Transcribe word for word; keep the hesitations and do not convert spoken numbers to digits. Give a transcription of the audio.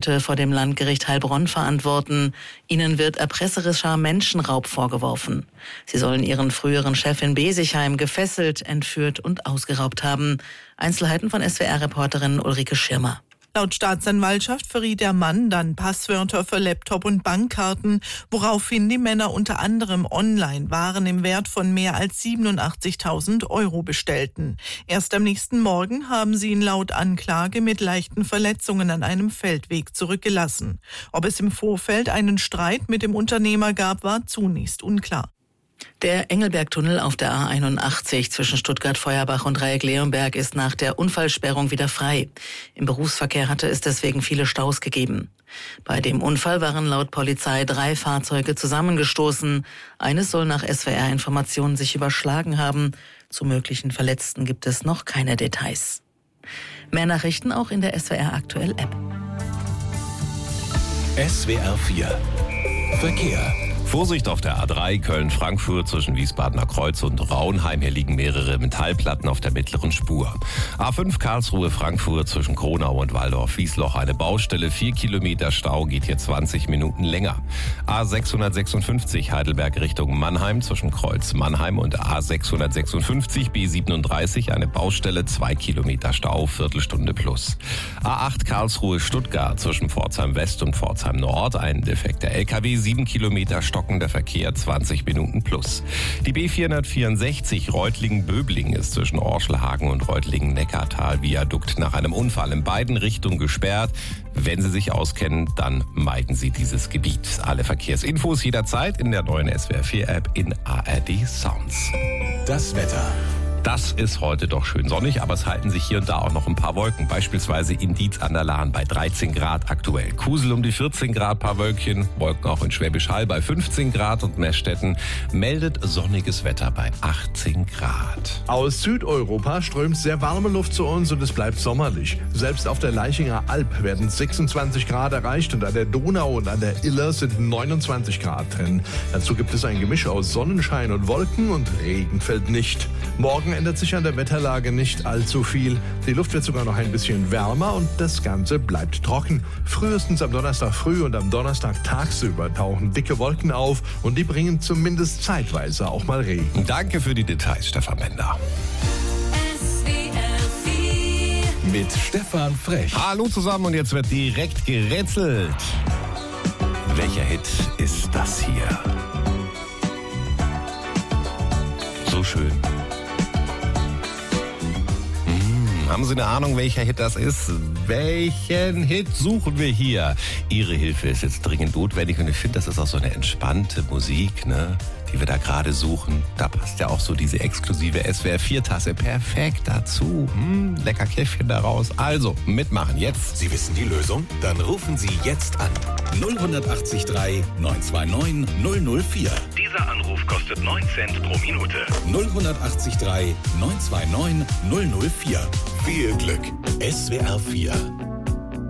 heute vor dem Landgericht Heilbronn verantworten. Ihnen wird erpresserischer Menschenraub vorgeworfen. Sie sollen ihren früheren Chef in Besigheim gefesselt, entführt und ausgeraubt haben. Einzelheiten von S W R-Reporterin Ulrike Schirmer. Laut Staatsanwaltschaft verriet der Mann dann Passwörter für Laptop und Bankkarten, woraufhin die Männer unter anderem online Waren im Wert von mehr als siebenundachtzigtausend Euro bestellten. Erst am nächsten Morgen haben sie ihn laut Anklage mit leichten Verletzungen an einem Feldweg zurückgelassen. Ob es im Vorfeld einen Streit mit dem Unternehmer gab, war zunächst unklar. Der Engelbergtunnel auf der A einundachtzig zwischen Stuttgart-Feuerbach und Dreieck-Leonberg ist nach der Unfallsperrung wieder frei. Im Berufsverkehr hatte es deswegen viele Staus gegeben. Bei dem Unfall waren laut Polizei drei Fahrzeuge zusammengestoßen. Eines soll nach S W R-Informationen sich überschlagen haben. Zu möglichen Verletzten gibt es noch keine Details. Mehr Nachrichten auch in der S W R Aktuell App. S W R vier Verkehr. Vorsicht auf der A drei Köln-Frankfurt zwischen Wiesbadener Kreuz und Raunheim. Hier liegen mehrere Metallplatten auf der mittleren Spur. A fünf Karlsruhe-Frankfurt zwischen Kronau und Waldorf-Wiesloch. Eine Baustelle, vier Kilometer Stau, geht hier zwanzig Minuten länger. A sechshundertsechsundfünfzig Heidelberg Richtung Mannheim zwischen Kreuz Mannheim und A sechshundertsechsundfünfzig B siebenunddreißig. Eine Baustelle, zwei Kilometer Stau, Viertelstunde plus. A acht Karlsruhe-Stuttgart zwischen Pforzheim West und Pforzheim Nord. Ein defekter L K W, sieben Kilometer Stau. Stockender Verkehr, zwanzig Minuten plus. Die B vierhundertvierundsechzig Reutlingen-Böblingen ist zwischen Orschelhagen und Reutlingen-Neckartal-Viadukt nach einem Unfall in beiden Richtungen gesperrt. Wenn Sie sich auskennen, dann meiden Sie dieses Gebiet. Alle Verkehrsinfos jederzeit in der neuen S W R vier App in A R D Sounds. Das Wetter. Das ist heute doch schön sonnig, aber es halten sich hier und da auch noch ein paar Wolken. Beispielsweise in Dietz an der Lahn bei dreizehn Grad aktuell. Kusel um die vierzehn Grad, paar Wölkchen. Wolken auch in Schwäbisch Hall bei fünfzehn Grad und Meßstetten meldet sonniges Wetter bei achtzehn Grad. Aus Südeuropa strömt sehr warme Luft zu uns und es bleibt sommerlich. Selbst auf der Leichinger Alb werden sechsundzwanzig Grad erreicht und an der Donau und an der Iller sind neunundzwanzig Grad drin. Dazu gibt es ein Gemisch aus Sonnenschein und Wolken und Regen fällt nicht. Morgen ändert sich an der Wetterlage nicht allzu viel. Die Luft wird sogar noch ein bisschen wärmer und das Ganze bleibt trocken. Frühestens am Donnerstag früh und am Donnerstag tagsüber tauchen dicke Wolken auf und die bringen zumindest zeitweise auch mal Regen. Danke für die Details, Stefan Bender. Mit Stefan Frech. Hallo zusammen und jetzt wird direkt gerätselt. Welcher Hit ist das hier? So schön. Haben Sie eine Ahnung, welcher Hit das ist? Welchen Hit suchen wir hier? Ihre Hilfe ist jetzt dringend notwendig und ich finde, das ist auch so eine entspannte Musik, ne, die wir da gerade suchen. Da passt ja auch so diese exklusive S W R vier Tasse perfekt dazu. Hm, lecker Käffchen daraus. Also, mitmachen jetzt. Sie wissen die Lösung? Dann rufen Sie jetzt an. null acht drei neun zwei neun null null vier. Dieser Anruf kostet neun Cent pro Minute. null acht drei neun zwei neun null null vier. Viel Glück. S W R vier.